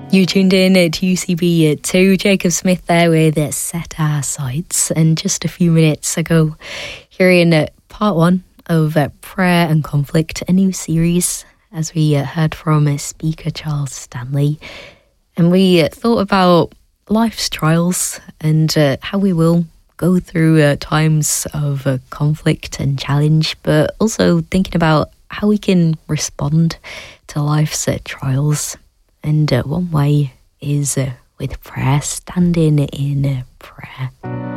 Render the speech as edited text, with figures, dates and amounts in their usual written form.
You tuned in to UCB 2, Jacob Smith there with Set Our Sights. And just a few minutes ago, hearing part one of Prayer and Conflict, a new series, as we heard from speaker Charles Stanley. And we thought about life's trials and how we will go through times of conflict and challenge, but also thinking about how we can respond to life's trials. And one way is with prayer, standing in prayer.